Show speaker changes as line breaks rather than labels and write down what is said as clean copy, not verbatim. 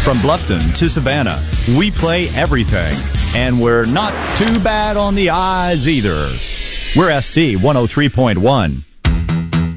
From Bluffton to Savannah, we play everything. And we're not too bad on the eyes either. We're SC 103.1.